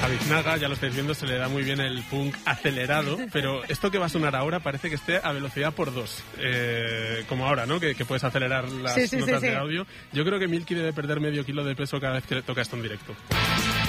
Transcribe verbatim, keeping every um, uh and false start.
Biznaga, ya lo estáis viendo, se le da muy bien el punk acelerado, pero esto que va a sonar ahora parece que esté a velocidad por dos, eh, como ahora, ¿no? Que, que puedes acelerar las sí, sí, notas sí, de sí. audio. Yo creo que Milky debe perder medio kilo de peso cada vez que toca esto en directo.